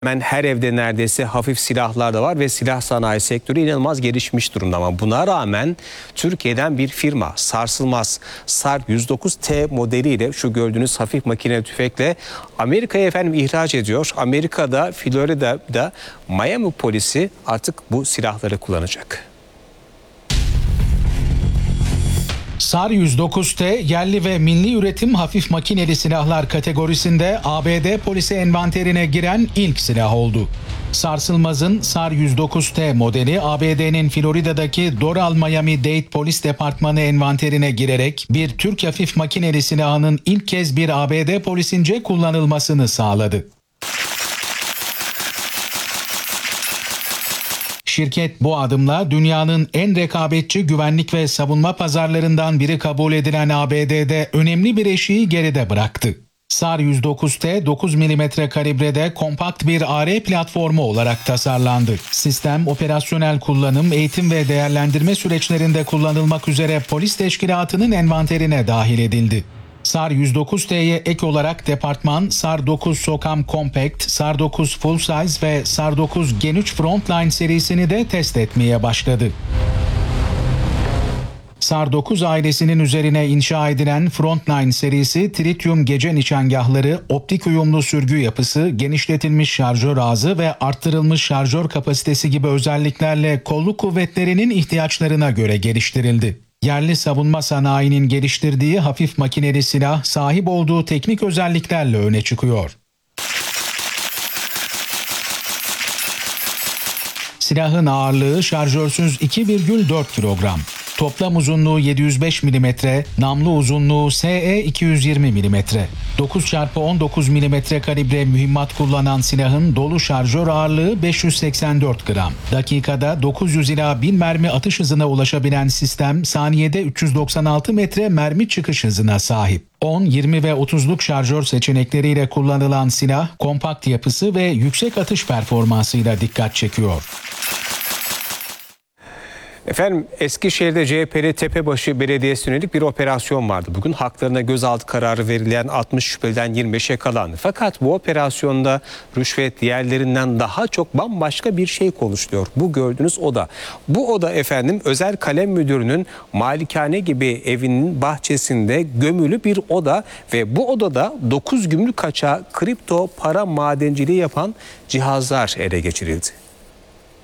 Hemen her evde neredeyse hafif silahlar da var ve silah sanayi sektörü inanılmaz gelişmiş durumda. Ama buna rağmen Türkiye'den bir firma Sarsılmaz SAR 109T modeliyle şu gördüğünüz hafif makine tüfekle Amerika'ya ihraç ediyor. Amerika'da, Florida'da Miami polisi artık bu silahları kullanacak. SAR 109T yerli ve milli üretim hafif makineli silahlar kategorisinde ABD polisi envanterine giren ilk silah oldu. Sarsılmaz'ın SAR 109T modeli ABD'nin Florida'daki Doral Miami-Dade Polis Departmanı envanterine girerek bir Türk hafif makineli silahının ilk kez bir ABD polisince kullanılmasını sağladı. Şirket bu adımla dünyanın en rekabetçi güvenlik ve savunma pazarlarından biri kabul edilen ABD'de önemli bir eşiği geride bıraktı. SAR 109T 9 mm kalibrede kompakt bir AR platformu olarak tasarlandı. Sistem operasyonel kullanım, eğitim ve değerlendirme süreçlerinde kullanılmak üzere polis teşkilatının envanterine dahil edildi. SAR 109T'ye ek olarak departman SAR 9 SOCOM Compact, SAR 9 Full Size ve SAR 9 Gen 3 Frontline serisini de test etmeye başladı. SAR 9 ailesinin üzerine inşa edilen Frontline serisi tritium gece nişangahları, optik uyumlu sürgü yapısı, genişletilmiş şarjör ağzı ve arttırılmış şarjör kapasitesi gibi özelliklerle kolluk kuvvetlerinin ihtiyaçlarına göre geliştirildi. Yerli savunma sanayinin geliştirdiği hafif makineli silah sahip olduğu teknik özelliklerle öne çıkıyor. Silahın ağırlığı şarjörsüz 2,4 kilogram. Toplam uzunluğu 705 mm, namlu uzunluğu SE 220 mm. 9x19 mm kalibre mühimmat kullanan silahın dolu şarjör ağırlığı 584 gram. Dakikada 900 ila 1000 mermi atış hızına ulaşabilen sistem saniyede 396 metre mermi çıkış hızına sahip. 10, 20 ve 30'luk şarjör seçenekleriyle kullanılan silah kompakt yapısı ve yüksek atış performansıyla dikkat çekiyor. Eskişehir'de CHP'li Tepebaşı Belediyesi'ne yönelik bir operasyon vardı. Bugün haklarına gözaltı kararı verilen 60 şüpheliden 25 yakalandı. Fakat bu operasyonda rüşvet diğerlerinden daha çok bambaşka bir şey konuşuluyor. Bu gördüğünüz oda. Bu oda özel kalem müdürünün malikane gibi evinin bahçesinde gömülü bir oda ve bu odada 9 gümrük kaçağı kripto para madenciliği yapan cihazlar ele geçirildi.